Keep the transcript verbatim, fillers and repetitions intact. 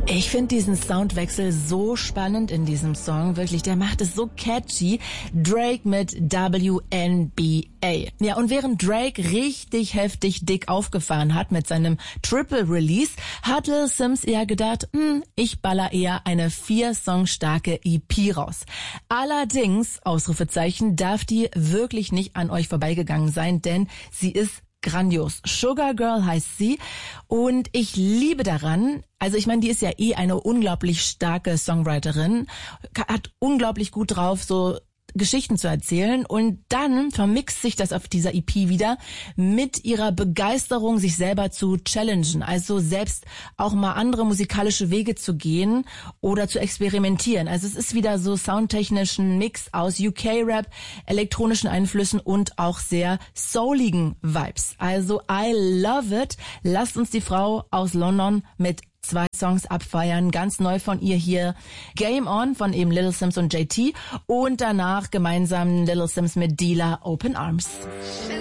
Ich finde diesen Soundwechsel so spannend in diesem Song, wirklich, der macht es so catchy. Drake mit W N B A. Ja, und während Drake richtig heftig dick aufgefahren hat mit seinem Triple Release, hat Lil Simz eher gedacht, hm, ich baller eher eine vier Song starke E P raus. Allerdings, Ausrufezeichen, darf die wirklich nicht an euch vorbeigegangen sein, denn sie ist grandios. Sugar Girl heißt sie und ich liebe daran, also ich meine, die ist ja eh eine unglaublich starke Songwriterin, hat unglaublich gut drauf, so Geschichten zu erzählen und dann vermixt sich das auf dieser E P wieder mit ihrer Begeisterung, sich selber zu challengen, also selbst auch mal andere musikalische Wege zu gehen oder zu experimentieren. Also es ist wieder so soundtechnischen Mix aus U K-Rap, elektronischen Einflüssen und auch sehr souligen Vibes. Also I love it. Lasst uns die Frau aus London mit zwei Songs abfeiern, ganz neu von ihr hier Game On von eben Little Simz und J T und danach gemeinsam Little Simz mit Dealer Open Arms.